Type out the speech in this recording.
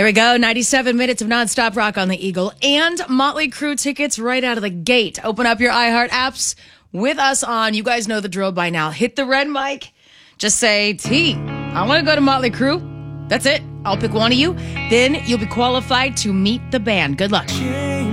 Here we go. 97 minutes of nonstop rock on the Eagle and Motley Crue tickets right out of the gate. Open up your iHeart apps with us on. You guys know the drill by now. Hit the red mic. Just say, T, I want to go to Motley Crue. That's it. I'll pick one of you. Then you'll be qualified to meet the band. Good luck.